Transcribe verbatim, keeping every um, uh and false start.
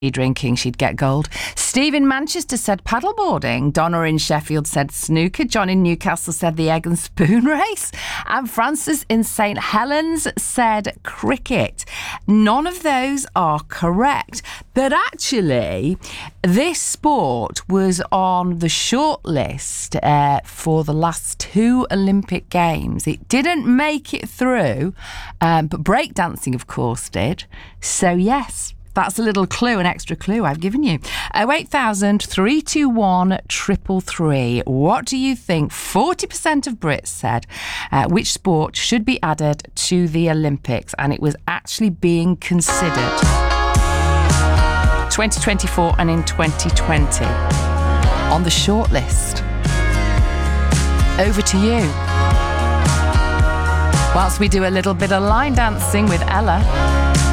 drinking, she'd get gold. Steve in Manchester said paddleboarding. Donna in Sheffield said snooker. John in Newcastle said the egg and spoon race. And Francis in St Helens said cricket. None of those are correct. But actually, this sport was on the shortlist uh, for the last two Olympic Games. It didn't make it through, um, but breakdancing, of course, did. So, yes. That's a little clue, an extra clue I've given you. oh eight thousand, three two one, three three three. What do you think? forty percent of Brits said uh, which sport should be added to the Olympics, and it was actually being considered. twenty twenty-four and in twenty twenty. On the shortlist. Over to you. Whilst we do a little bit of line dancing with Ella.